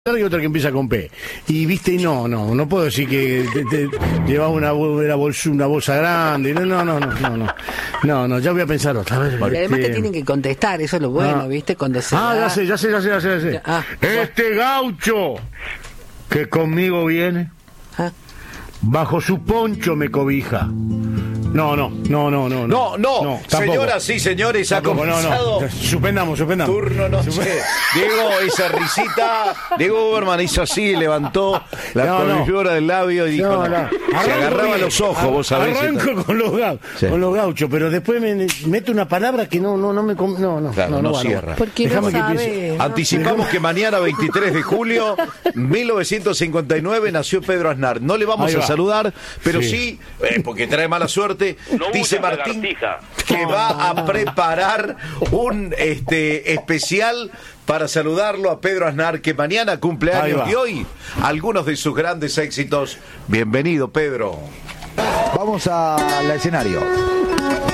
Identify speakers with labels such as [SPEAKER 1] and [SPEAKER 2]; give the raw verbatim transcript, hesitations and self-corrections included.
[SPEAKER 1] y otra que empieza con P. Y viste, no, no, no puedo decir que te, te, llevaba una, una, bolsa, una bolsa grande. No, no, no, no, no, no, no, no, ya voy a pensar otra vez.
[SPEAKER 2] Y además te tienen que contestar, eso es lo bueno,
[SPEAKER 1] ah,
[SPEAKER 2] ¿viste? Cuando se
[SPEAKER 1] ah,
[SPEAKER 2] da...
[SPEAKER 1] ya sé, ya sé, ya sé, ya sé, ya sé.
[SPEAKER 2] Ah,
[SPEAKER 1] este gaucho que conmigo viene,
[SPEAKER 2] ah.
[SPEAKER 1] bajo su poncho me cobija. No, no, no, no, no.
[SPEAKER 3] No, no, no señoras y señores, ha comenzado.
[SPEAKER 1] No, no. Suspendamos, suspendamos.
[SPEAKER 3] Turno, no
[SPEAKER 1] Suspend...
[SPEAKER 3] sé. Diego, esa risita. Diego Uberman hizo así, levantó la
[SPEAKER 1] no,
[SPEAKER 3] cordillera no. del labio y dijo:
[SPEAKER 1] no, no.
[SPEAKER 3] Se agarraba bien. los ojos, vos sabés.
[SPEAKER 1] Arranco con los, gau sí. con los gauchos, pero después me meto una palabra que no, no, no me. No, no,
[SPEAKER 3] claro,
[SPEAKER 1] no,
[SPEAKER 3] no,
[SPEAKER 1] no
[SPEAKER 3] cierra.
[SPEAKER 2] Porque
[SPEAKER 1] Déjame
[SPEAKER 2] no sabe,
[SPEAKER 1] que piense.
[SPEAKER 2] ¿no?
[SPEAKER 3] Anticipamos que mañana, veintitrés de julio mil novecientos cincuenta y nueve, nació Pedro Aznar. No le vamos a saludar, pero sí, sí eh, porque trae mala suerte.
[SPEAKER 4] No
[SPEAKER 3] dice Martín que va a preparar un este especial para saludarlo a Pedro Aznar, que mañana cumple años y hoy algunos de sus grandes éxitos. Bienvenido, Pedro.
[SPEAKER 5] Vamos al escenario.